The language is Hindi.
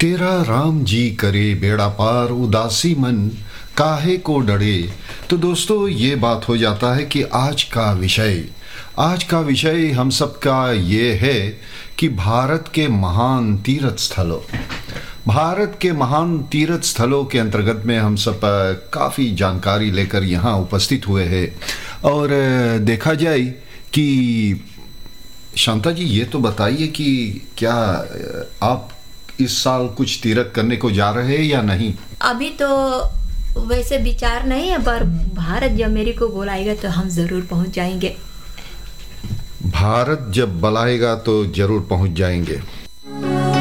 तेरा राम जी करे बेड़ा पार, उदासी मन काहे को डरे। तो दोस्तों, ये बात हो जाता है कि आज का विषय हम सबका ये है कि भारत के महान तीर्थ स्थलों के अंतर्गत में हम सब काफ़ी जानकारी लेकर यहाँ उपस्थित हुए हैं। और देखा जाए कि शांता जी, ये तो बताइए कि क्या आप इस साल कुछ तीर्थ करने को जा रहे हैं या नहीं? अभी तो वैसे विचार नहीं है, पर भारत जब मेरे को बुलाएगा तो हम जरूर पहुंच जाएंगे। भारत जब बुलाएगा तो जरूर पहुंच जाएंगे।